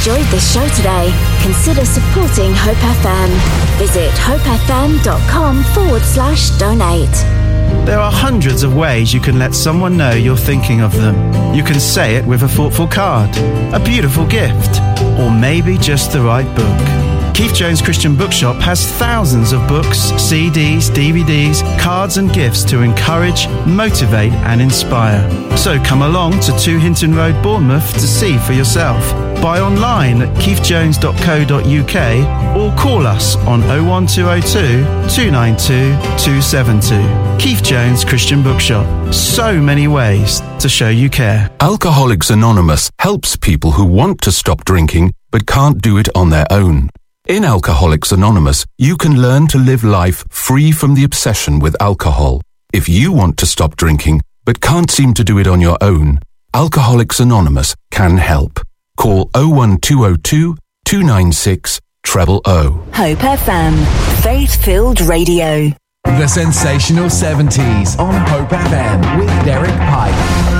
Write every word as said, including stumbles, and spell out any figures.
enjoyed this show today, consider supporting Hope F M. Visit hopefm.com forward slash donate. There are hundreds of ways you can let someone know you're thinking of them. You can say it with a thoughtful card, a beautiful gift, or maybe just the right book. Keith Jones Christian Bookshop has thousands of books, C Ds, D V Ds, cards and gifts to encourage, motivate and inspire. So come along to two Hinton Road, Bournemouth to see for yourself. Buy online at keith jones dot co dot uk or call us on oh one two oh two, two nine two, two seven two. Keith Jones Christian Bookshop. So many ways to show you care. Alcoholics Anonymous helps people who want to stop drinking but can't do it on their own. In Alcoholics Anonymous, you can learn to live life free from the obsession with alcohol. If you want to stop drinking but can't seem to do it on your own, Alcoholics Anonymous can help. Call oh one two oh two, two nine six, treble O. Hope F M, faith-filled radio. The Sensational seventies on Hope F M with Derek Pike.